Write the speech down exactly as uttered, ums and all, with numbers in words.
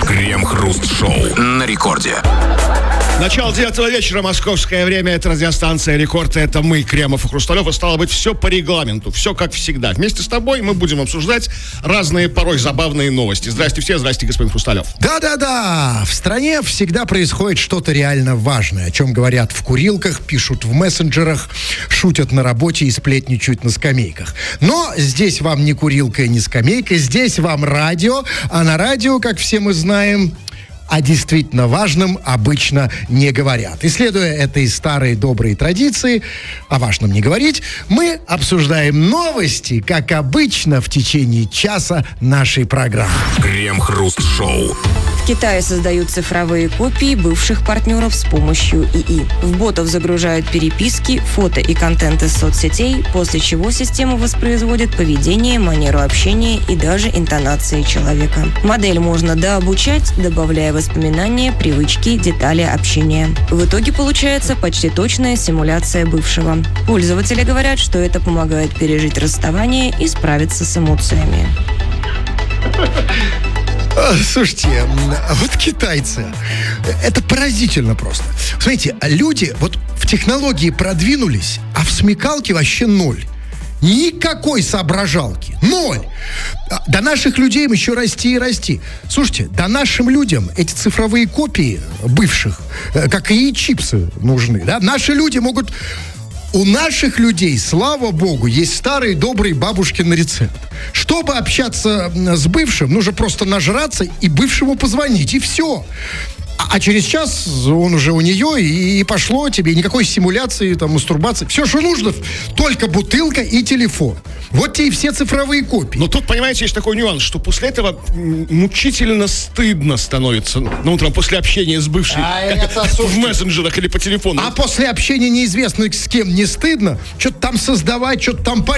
Крем-хруст-шоу на рекорде. Начало девятого вечера, московское время, это радиостанция «Рекорд», это мы, Кремов и Хрусталев, и стало быть, все по регламенту, все как всегда. Вместе с тобой мы будем обсуждать разные, порой забавные новости. Здрасте все, здрасте, господин Хрусталев. Да-да-да, в стране всегда происходит что-то реально важное, о чем говорят в курилках, пишут в мессенджерах, шутят на работе и сплетничают на скамейках. Но здесь вам не курилка и не скамейка, здесь вам радио, а на радио, как все мы знаем, о действительно важном обычно не говорят. И следуя этой старой доброй традиции, о важном не говорить, мы обсуждаем новости, как обычно, в течение часа нашей программы. Крем-хруст-шоу. В Китае создают цифровые копии бывших партнеров с помощью ИИ. В ботов загружают переписки, фото и контент из соцсетей, после чего система воспроизводит поведение, манеру общения и даже интонации человека. Модель можно дообучать, добавляя воспоминания, привычки, детали общения. В итоге получается почти точная симуляция бывшего. Пользователи говорят, что это помогает пережить расставание и справиться с эмоциями. Слушайте, вот китайцы, это поразительно просто. Смотрите, люди вот в технологии продвинулись, а в смекалке вообще ноль. Никакой соображалки. Ноль. До наших людей им еще расти и расти. Слушайте, да нашим людям эти цифровые копии бывших, как и чипсы нужны, да? Наши люди могут... У наших людей, слава богу, есть старый добрый бабушкин рецепт. Чтобы общаться с бывшим, нужно просто нажраться и бывшему позвонить, и все. А, а через час он уже у нее, и, и пошло тебе никакой симуляции, там, мастурбации. Все, что нужно, только бутылка и телефон. Вот те и все цифровые копии. Но тут, понимаете, есть такой нюанс, что после этого мучительно стыдно становится. Ну, утром после общения с бывшей а это, в мессенджерах или по телефону. А после общения неизвестно с кем не стыдно. Что-то там создавать, что-то там